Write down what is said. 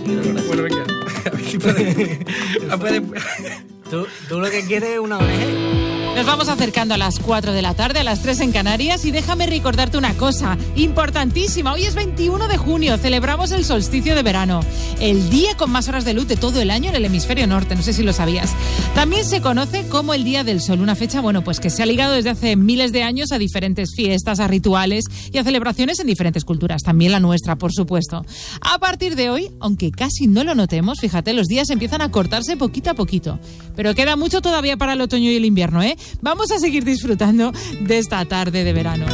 Bueno, venga. A ver si puedes. Tú lo que quieres es una ONG. Nos vamos acercando a las 4 de la tarde, a las 3 en Canarias, y déjame recordarte una cosa importantísima. Hoy es 21 de junio, celebramos el solsticio de verano, el día con más horas de luz de todo el año en el hemisferio norte, no sé si lo sabías. También se conoce como el Día del Sol, una fecha, pues que se ha ligado desde hace miles de años a diferentes fiestas, a rituales y a celebraciones en diferentes culturas, también la nuestra, por supuesto. A partir de hoy, aunque casi no lo notemos, fíjate, los días empiezan a cortarse poquito a poquito, pero queda mucho todavía para el otoño y el invierno, ¿eh? Vamos a seguir disfrutando de esta tarde de verano.